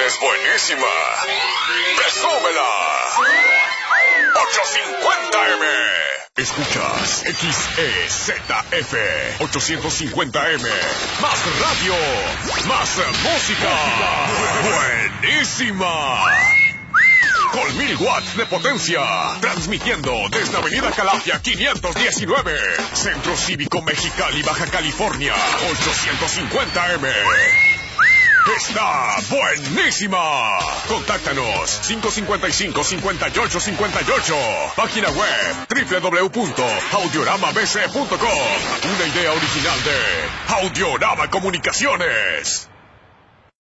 es buenísima. ¡Presúmela! 850M. Escuchas XEZF 850M. Más radio, más música. Buenísima. Con 1000 watts de potencia, transmitiendo desde Avenida Calafia 519, Centro Cívico Mexicali, Baja California, 850M. ¡Está buenísima! Contáctanos 555-5858. Página web www.audioramabc.com. Una idea original de Audiorama Comunicaciones.